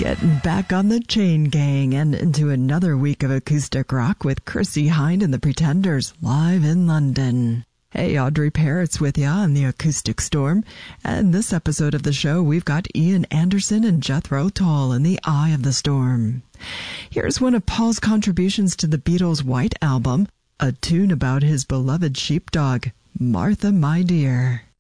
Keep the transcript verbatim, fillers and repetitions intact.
Getting back on the Chain Gang and into another week of acoustic rock with Chrissie Hynde and the Pretenders live in London. Hey, Audrey Parrott's with ya on the Acoustic Storm, and this episode of the show we've got Ian Anderson and Jethro Tull in the Eye of the Storm. Here's one of Paul's contributions to the Beatles' White Album, a tune about his beloved sheepdog, Martha My Dear.